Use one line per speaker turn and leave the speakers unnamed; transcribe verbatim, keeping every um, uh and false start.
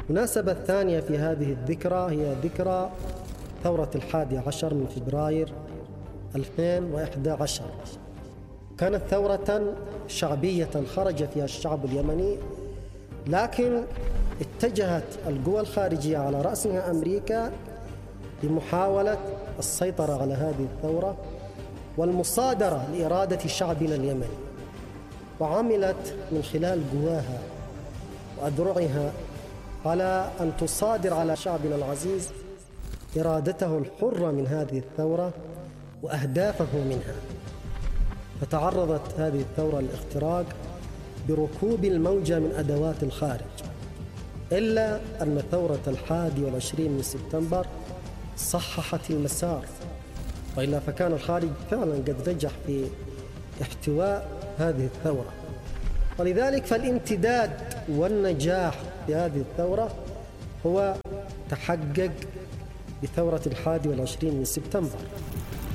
المناسبة الثانية في هذه الذكرى هي ذكرى ثورة الحادي عشر من فبراير ألفين وإحدى عشر. كانت ثورة شعبية خرج فيها الشعب اليمني، لكن اتجهت القوى الخارجية على رأسها أمريكا لمحاولة السيطرة على هذه الثورة والمصادرة لإرادة شعبنا اليمني، وعملت من خلال قواها وأذرعها على أن تصادر على شعبنا العزيز إرادته الحرة من هذه الثورة وأهدافه منها. فتعرضت هذه الثورة للاختراق بركوب الموجة من أدوات الخارج، إلا أن ثورة الحادي والعشرين من سبتمبر صححت المسار، وإلا فكان الخارج فعلا قد نجح في احتواء هذه الثورة. ولذلك فالامتداد والنجاح في هذه الثورة هو تحقق بثورة الحادي والعشرين من سبتمبر.